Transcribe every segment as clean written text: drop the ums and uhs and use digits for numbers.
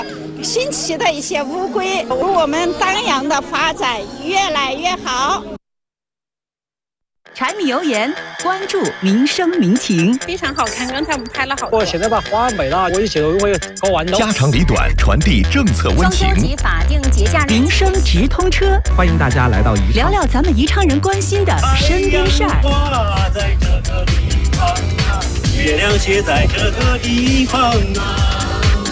新奇的一些乌龟，我们当阳的发展越来越好。 柴米油盐，关注民生民情， 非常好看，刚才我们拍了好多。 我现在把花美了，我以前会搞豌豆。 家长里短，传递政策温情。 双周及法定节假日，民生直通车， 欢迎大家来到宜昌， 聊聊咱们宜昌人关心的身边事儿。 在这个地方啊，月亮写在这个地方啊。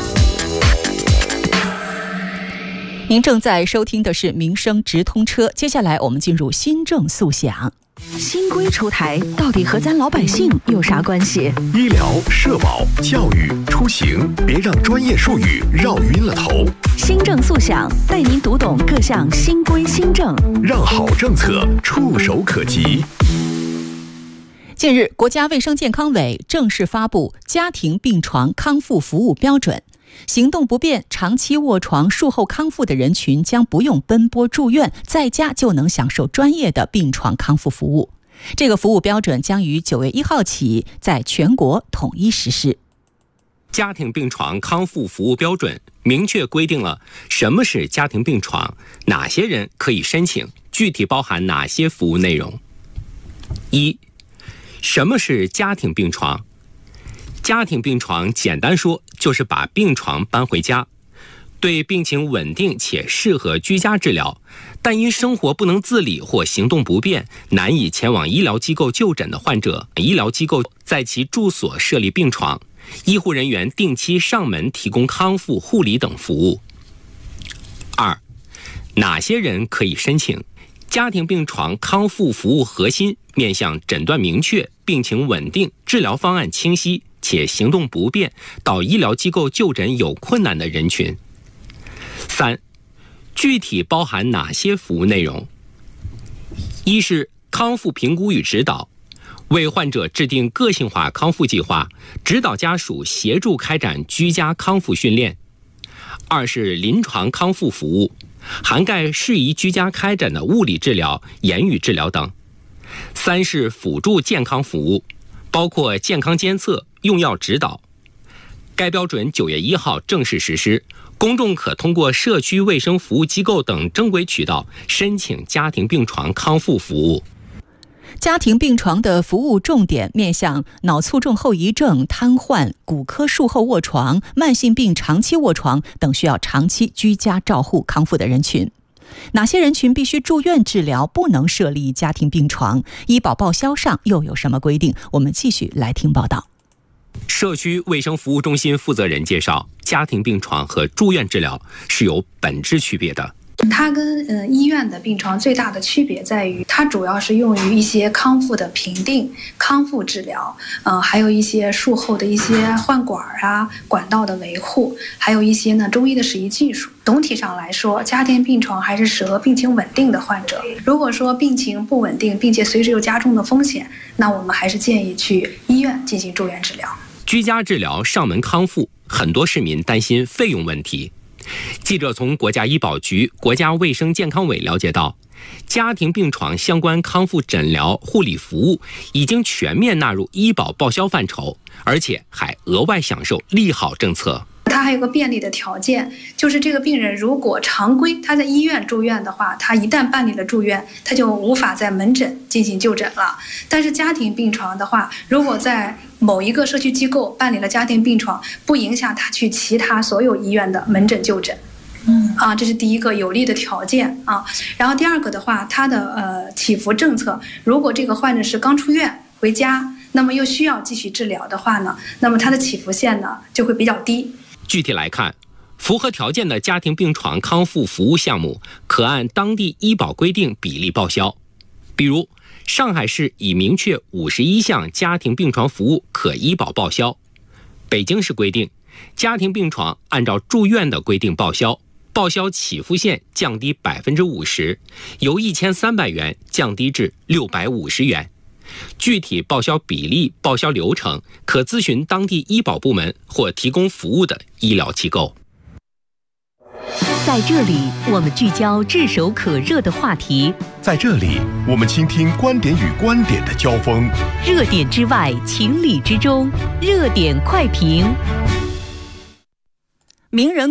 您正在收听的是民生直通车，接下来我们进入新政速详。新规出台，到底和咱老百姓有啥关系？ 医疗、社保、教育、出行，别让专业术语绕晕了头。 新政速详，带您读懂各项新规新政， 让好政策触手可及。 近日，国家卫生健康委正式发布家庭病床康复服务标准。行动不便、长期卧床、术后康复的人群将不用奔波住院，在家就能享受专业的病床康复服务。这个服务标准将于9月1号起在全国统一实施。 家庭病床康复服务标准明确规定了什么是家庭病床，哪些人可以申请，具体包含哪些服务内容。1. 什么是家庭病床？家庭病床简单说就是把病床搬回家，对病情稳定且适合居家治疗，但因生活不能自理或行动不便，难以前往医疗机构就诊的患者，医疗机构在其住所设立病床，医护人员定期上门提供康复护理等服务。2. 哪些人可以申请？家庭病床康复服务核心面向诊断明确、病情稳定、治疗方案清晰且行动不便，到医疗机构就诊有困难的人群。3. 具体包含哪些服务内容？一是康复评估与指导，为患者制定个性化康复计划，指导家属协助开展居家康复训练。2是临床康复服务，涵盖适宜居家开展的物理治疗、言语治疗等。3是辅助健康服务，包括健康监测、用药指导。该标准9月1号正式实施，公众可通过社区卫生服务机构等正规渠道申请家庭病床康复服务。 家庭病床的服务重点面向脑卒中后遗症、瘫痪、骨科术后卧床、慢性病长期卧床等需要长期居家照护康复的人群。哪些人群必须住院治疗，不能设立家庭病床？医保报销上又有什么规定？我们继续来听报道。 社区卫生服务中心负责人介绍，家庭病床和住院治疗是有本质区别的。 它跟医院的病床最大的区别在于，它主要是用于一些康复的评定、康复治疗，还有一些术后的一些换管啊、管道的维护，还有一些中医的使用技术。总体上来说，家庭病床还是适合病情稳定的患者。如果说病情不稳定，并且随时有加重的风险，那我们还是建议去医院进行住院治疗。 居家治疗上门康复，很多市民担心费用问题。记者从国家医保局、国家卫生健康委了解到，家庭病床相关康复诊疗护理服务已经全面纳入医保报销范畴，而且还额外享受利好政策。 它还有个便利的条件，就是这个病人如果常规他在医院住院的话，他一旦办理了住院，他就无法在门诊进行就诊了。但是家庭病床的话，如果在某一个社区机构办理了家庭病床，不影响他去其他所有医院的门诊就诊。这是第一个有利的条件啊。然后第二个的话，它的起伏政策，如果这个患者是刚出院回家，那么又需要继续治疗的话呢，那么它的起伏线呢就会比较低。 具体来看，符合条件的家庭病床康复服务项目可按当地医保规定比例报销。比如，上海市已明确51项家庭病床服务可医保报销。北京市规定，家庭病床按照住院的规定报销，报销起伏线降低50%，由1300元降低至650元。具体报销比例、报销流程可咨询当地医保部门或提供服务的医疗机构。 在这里，我们聚焦炙手可热的话题； 在这里，我们倾听观点与观点的交锋。 热点之外，情理之中，热点快评。名人